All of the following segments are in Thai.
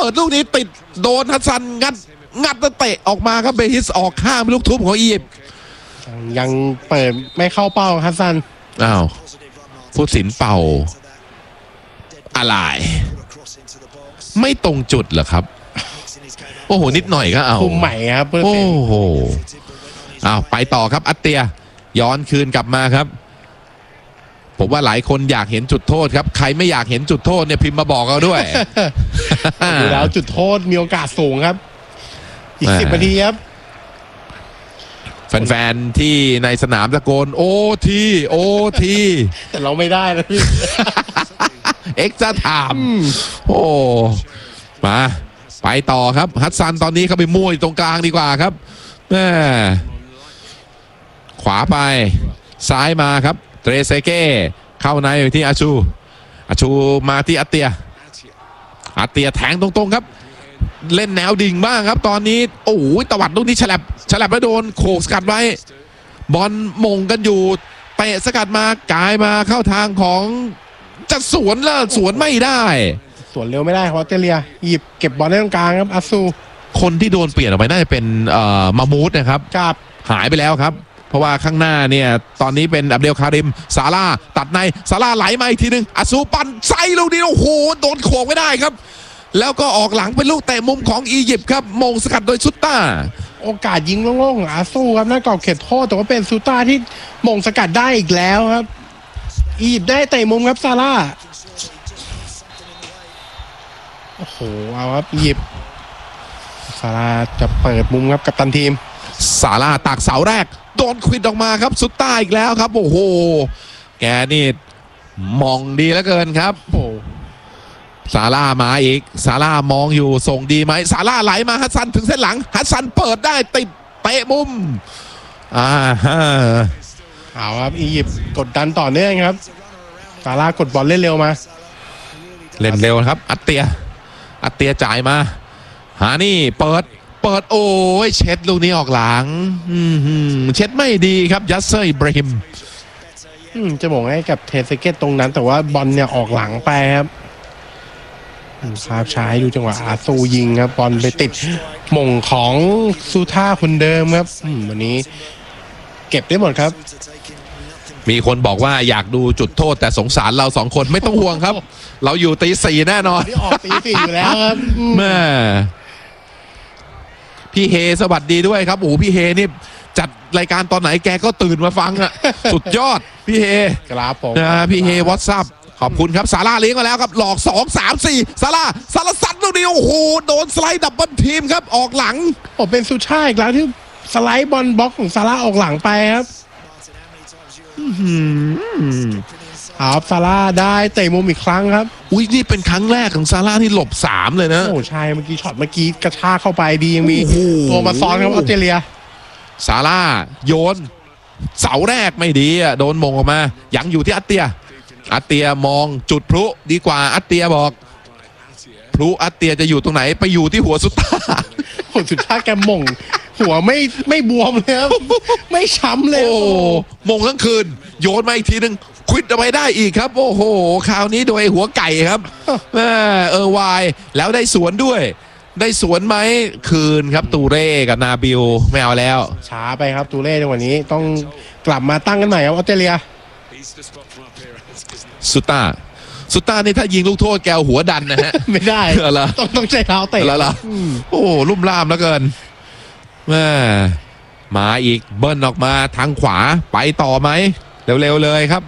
ปิดลูกนี้ติดโดนฮัสซันงัดแล้วเตะออกมาครับเบฮิสออกข้างลูกทุ่มของอียิปต์ยังเปิดไม่เข้าเป้าฮัสซันอ้าวผู้สินเป่าอะไรไม่ตรงจุดเหรอครับโอ้โหนิดหน่อยก็เอาคุมใหม่ครับโอ้โหอ้าวไปต่อครับอัตเตียย้อนคืนกลับมาครับผมว่าหลายคนอยากเห็นจุดโทษครับใครไม่อยากเห็นจุดโทษเนี่ยพิมพ์มาบอกเราด้วยดูแล้วจุดโทษมีโอกาสสูงครับอีก10 นาทีครับแฟนๆที่ในสนามตะโกนโอทีแต่เราไม่ได้นะพี่เอ็กซ์ตร้าไทม์โอ้มาไปต่อครับฮัสซันตอนนี้เขาไปมั่วตรงกลางดีกว่าครับแม่ขวาไปซ้ายมาครับเตรเซเก้เข้าในไปที่อาชูมาที่อัตเตียแทงตรงๆครับเล่นแนวดิ่งบ้างครับตอนนี้โอ้ยตวัดลูกนี้ฉลับแล้วโดนโขกสกัดไว้บอลมงกันอยู่เตะสกัดมากายมาเข้าทางของจะสวนแล้วสวนไม่ได้สวนเร็วไม่ได้ออสเตรเลียหยิบเก็บบอลได้ตรงกลางครับอาซูคนที่โดนเปลี่ยนออกไปน่าจะเป็นมามูดนะครับหายไปแล้วครับเพราะว่าข้างหน้าเนี่ยตอนนี้เป็นอับเดลคาริมซาร่าตัดในซาร่าไหลมาอีกทีนึงอาซูปั่นไซลูกนี้โอ้โหโดนโขกไม่ได้ครับแล้วก็ออกหลังเป็นลูกเตะมุมของอียิปต์ครับมงสกัดโดยซุตตาโอกาสยิงโล่งๆของอาซูครับหน้ากรอบเขตโทษแต่ว่าเป็นซุตตาที่มงสกัดได้อีกแล้วครับอียิปต์ได้เตะมุมครับซาร่าโอ้โหเอาครับอียิปต์ซาร่าจะเปิดมุมครับกัปตันทีมซาร่าตักเสาแรกโดนควิดออกมาครับซุตตาอีกแล้วครับโอ้โหแกนี่มองดีเหลือเกินครับโอ้ซาร่ามาอีกซาร่ามองอยู่ส่งดีไหมซาร่าไหลมาฮัสซันถึงเส้นหลังฮัสซันเปิดได้ติดเตะมุมเอาครับอียิปต์กดดันต่อเนื่องครับซาร่ากดบอลเล่นเร็วมาเล่นเร็วครับอัตเตียจ่ายมาหานี่เปิดโอ้ยเช็ดลูกนี้ออกหลังเช็ดไม่ดีครับยัสเซอร์อิบราฮิมจะบอกให้กับเทสเกตตรงนั้นแต่ว่าบอลเนี่ยออกหลังไปครับภาพช้าดูจังหวะอาซูยิงครับบอลไปติดหม่งของซูท่าคนเดิมครับวันนี้เก็บได้หมดครับมีคนบอกว่าอยากดูจุดโทษแต่สงสารเรา2 คนไม่ต้องห่วงครับเราอยู่ตี 4แน่นอนที่ออกตี 4อยู่แล้วครับแม่พี่เฮสวัสดีด้วยครับโอ้พี่เฮนี่จัดรายการตอนไหนแกก็ตื่นมาฟังอะสุดยอดพี่เฮครับผมพี่เฮวอทซับขอบคุณครับซาร่าเลี้ยงมาแล้วครับหลอก2 3 4ซาร่าซัดลูกนี้โอ้โหโดนสไลด์ดับเบิลทีมครับออกหลังเป็นซูช่าอีกแล้วที่สไลด์บอลบล็อกของซาร่าออกหลังไปครับซาร่าได้เตะมุมอีกครั้งครับอุ้ยนี่เป็นครั้งแรกของซาร่าที่หลบ3เลยนะโอ้ใช่เมื่อกี้ช็อตเมื่อกี้กระชากเข้าไปดียังมีตัวมาซ้อนครับออสเตรเลียซาร่าโยนเสาแรกไม่ดีโดนมงออกมายังอยู่ที่อัตเตียมองจุดพลุดีกว่าอัตเตียบอกพลุอัตเตียจะอยู่ตรงไหนไปอยู่ที่หัวซุตตาสุดท้ายแกมงหัวไม่บวมเลยครับไม่ช้ำเลยโอ้มงทั้งคืนโยนมาอีกทีนึงควิดเอาไปได้อีกครับโอ้โหคราวนี้โดยหัวไก่ครับวายแล้วได้สวนด้วยได้สวนไหมคืนครับตูเร่กับนาบิลไม่เอาแล้วช้าไปครับตูเร่ในวันนี้ต้องกลับมาตั้งกันใหม่ครับออสเตรเลียซุตตานี่ถ้ายิงลูกโทษแกวหัวดันนะฮะไม่ได้ต้องใช้เท้าเตะแล้วโอ้ลุ่มล่ามแล้วเกินมาอีกเบิ้ลออกมาทางขวาไปต่อไหมเร็วๆเลยครับ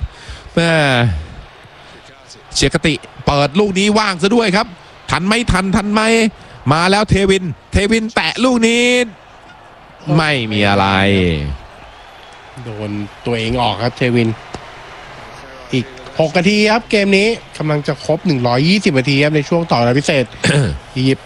เชียกติเปิดลูกนี้ว่างซะด้วยครับทันไหมมาแล้วเทวินแตะลูกนี้ไม่มีอะไรโดนตัวเองออกครับเทวินอีก6 นาทีครับเกมนี้กำลังจะครบ120 นาทีครับในช่วงต่อเวลาพิเศษ อียิปต์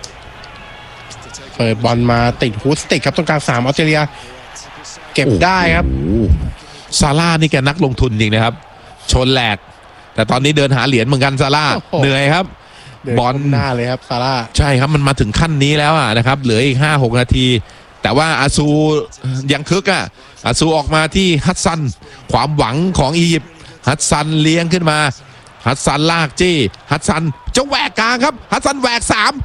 เปิดบอลมาติดฮูสติกครับตรงกลาง3ออสเตรเลียเก็บได้ครับซาร่านี่แกนักลงทุนจริงนะครับชนแหลกแต่ตอนนี้เดินหาเหรียญเหมือนกันซาร่าเหนื่อยครับบอลหน้าเลยครับซาร่าใช่ครับมันมาถึงขั้นนี้แล้วนะครับเหลืออีก 5-6 นาทีแต่ว่าอาซูยังคึกอาซูออกมาที่ฮัสซันความหวังของอียิปต์ฮัสซันเลี้ยงขึ้นมาฮัสซันลากจี้ฮัสซันจะแหวกกลางครับฮัสซันแหวก3